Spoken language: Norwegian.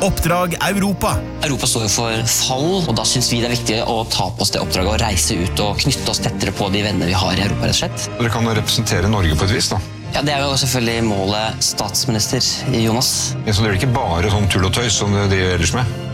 Oppdrag Europa. Europa står jo for fall, og da synes vi det er viktig å ta på oss det oppdraget og reise ut og knytte oss tettere på de venner vi har i Europa, rett og slett. Dere kan representere Norge på et vis, da. Ja, det er jo selvfølgelig målet statsminister Jonas. Så det er ikke bare sånn tull og tøys som det de gjør ellers med?